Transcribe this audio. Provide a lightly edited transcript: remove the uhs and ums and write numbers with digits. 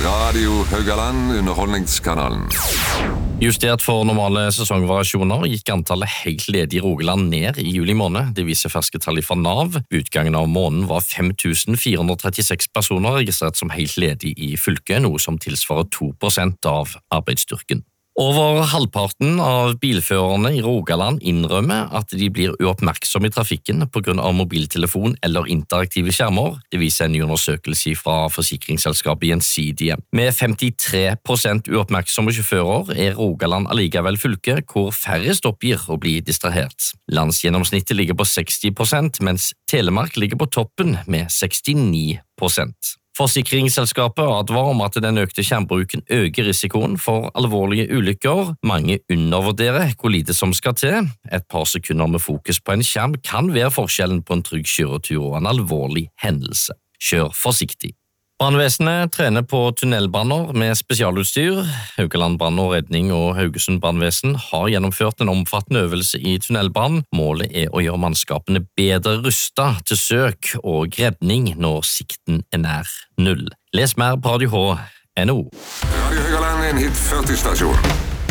Radio Haugaland, underholdningskanalen. Justert for normale sesongvariasjoner gikk antallet helt ledige i Rogaland ned i juli måned. Det viser ferske tall fra NAV. Ved utgangen av måneden var 5436 personer registrert som helt ledige i fylket, noe som tilsvarer 2% av arbeidsstyrken. Over halvparten av bilførerne i Rogaland innrømmer at de blir uoppmerksomme i trafikken på grunn av mobiltelefon eller interaktive skjermer. Det viser en ny undersøkelse fra forsikringsselskapet Gjensidige. Med 53% uoppmerksomme sjåfører er Rogaland allikevel fylket hvor færrest oppgir å bli distrahert. Landsgjennomsnittet ligger på 60%, mens Telemark ligger på toppen med 69%. Forsikringsselskapet advarer om at den økte skjermbruken øker risikoen for alvorlige ulykker. Mange undervurderer hvor lite som skal til. Et par sekunder med fokus på en skjerm kan være forskjellen på en trygg kjøretur og en alvorlig hendelse. Kjør forsiktig. Brannvesenet trener på tunnelbranner med spesialutstyr. Haugaland brann og redning og Haugesund brannvesen har gjennomført en omfattende øvelse i tunnelbrann. Målet er å gjøre mannskapene bedre rustet til søk og redning når sikten er nær null. Les mer på Radio H.no. Radio Haugaland, en hit 40-stasjon.